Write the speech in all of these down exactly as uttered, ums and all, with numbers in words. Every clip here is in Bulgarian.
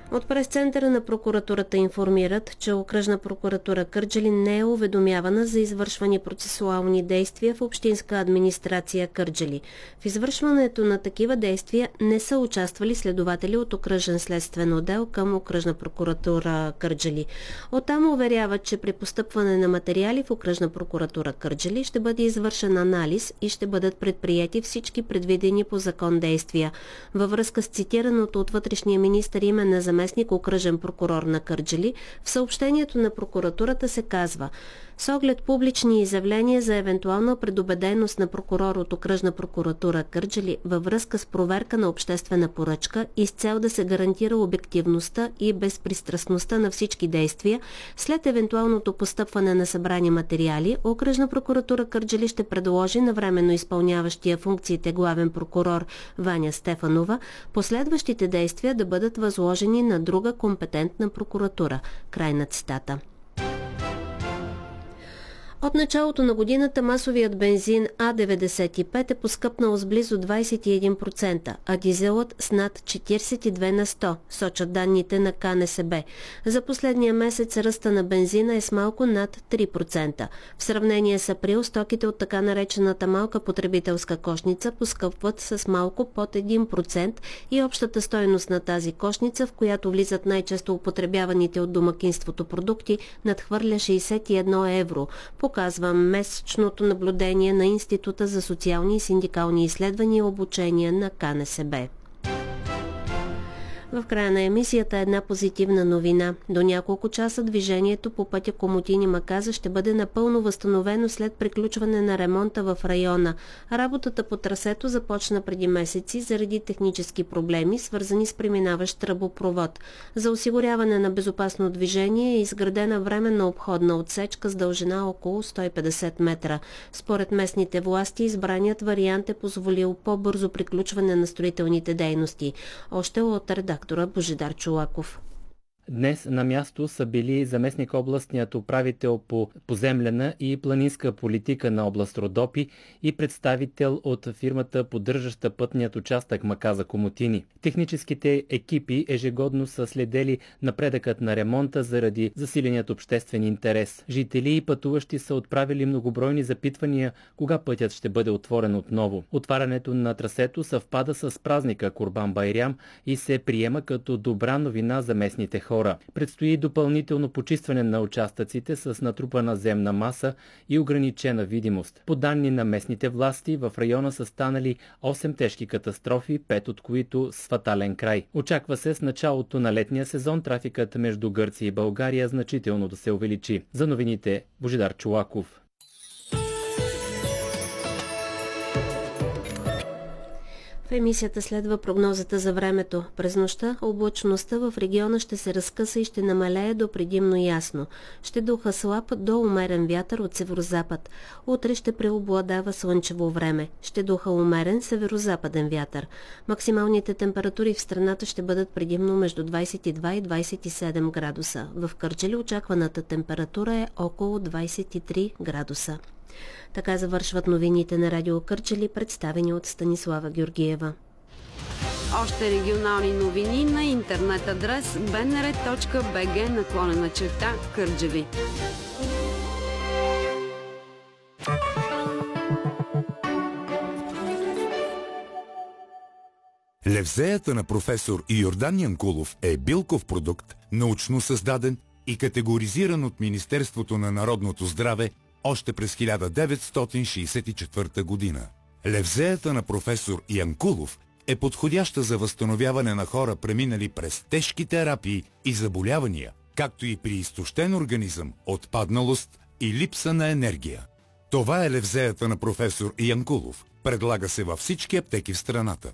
От прес-центъра на прокуратурата информират, че Окръжна прокуратура Кърджали не е уведомявана за извършвани процесуални действия в Общинска администрация Кърджали. В извършването на такива действия не са участвали следователи от Окръжен следствен отдел към Окръжна прокуратура Кърджали. Оттам уверяват, че при постъпване на материали в Окръжна прокуратура Кърджали ще бъде извършен анализ и ще бъдат предприети всички предвидени по закон действия. Във връзка с цитираното от вътрешния министър име на заместник окръжен прокурор на Кърджали, в съобщението на прокуратурата се казва: с оглед публични изявления за евентуална предубеденост на прокурор от Окръжна прокуратура Кърджали във връзка с проверка на обществена поръчка и с цел да се гарантира обективността и безпристрастността на всички действия, след евентуалното постъпване на събрани материали, Окръжна прокуратура Кърджали ще предложи на временно изпълняващия функциите главен прокурор Ваня Стефанова последващите действия да бъдат възложени на друга компетентна прокуратура. Край на цитата. От началото на годината масовият бензин А деветдесет и пет е поскъпнал с близо двадесет и един процента, а дизелът с над четиридесет и две на сто, сочат данните на К Н С Б. За последния месец ръста на бензина е с малко над три процента. В сравнение с април, стоките от така наречената малка потребителска кошница поскъпват с малко под един процент и общата стойност на тази кошница, в която влизат най-често употребяваните от домакинството продукти, надхвърля шейсет и едно евро, показва месечното наблюдение на Института за социални и синдикални изследвания и обучение на К Н С Б. В края на емисията една позитивна новина. До няколко часа движението по пътя Комотини-Маказа ще бъде напълно възстановено след приключване на ремонта в района. Работата по трасето започна преди месеци заради технически проблеми, свързани с преминаващ тръбопровод. За осигуряване на безопасно движение е изградена временна обходна отсечка с дължина около сто и петдесет метра. Според местните власти, избраният вариант е позволил по-бързо приключване на строителните дейности. Още от редактора Божидар Чолаков. Днес на място са били заместник областният управител по поземлена и планинска политика на област Родопи и представител от фирмата, поддържаща пътният участък Маказа-Комотини. Техническите екипи ежегодно са следели напредъкът на ремонта заради засиленият обществен интерес. Жители и пътуващи са отправили многобройни запитвания кога пътят ще бъде отворен отново. Отварянето на трасето съвпада с празника Курбан Байрам и се приема като добра новина за местните хора. Предстои допълнително почистване на участъците с натрупана земна маса и ограничена видимост. По данни на местните власти, в района са станали осем тежки катастрофи, пет от които с фатален край. Очаква се с началото на летния сезон трафикът между Гърция и България значително да се увеличи. За новините, Божидар Чолаков. В емисията следва прогнозата за времето. През нощта облачността в региона ще се разкъса и ще намалее до предимно ясно. Ще духа слаб до умерен вятър от северозапад. Утре ще преобладава слънчево време. Ще духа умерен северозападен вятър. Максималните температури в страната ще бъдат предимно между двадесет и два и двадесет и седем градуса. В Кърджали очакваната температура е около двадесет и три градуса. Така завършват новините на Радио Кърджали, представени от Станислава Георгиева. Още регионални новини на интернет адрес би ен ар точка би джи наклонена черта Кърджали. Левзеята на професор Йордан Янкулов е билков продукт, научно създаден и категоризиран от Министерството на народното здраве още през хиляда деветстотин шейсет и четвърта година. Левзеята на професор Янкулов е подходяща за възстановяване на хора, преминали през тежки терапии и заболявания, както и при изтощен организъм, отпадналост и липса на енергия. Това е левзеята на професор Янкулов. Предлага се във всички аптеки в страната.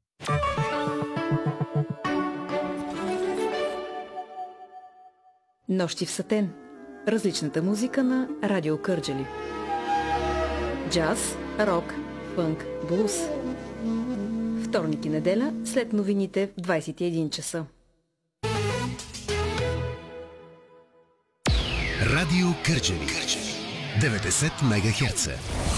Нощи в Сатен. Различната музика на Радио Кърджали. Джаз, рок, фънк, блуз. Вторник и неделя след новините в двадесет и един часа. Радио Кърджали. деветдесет мегахерца.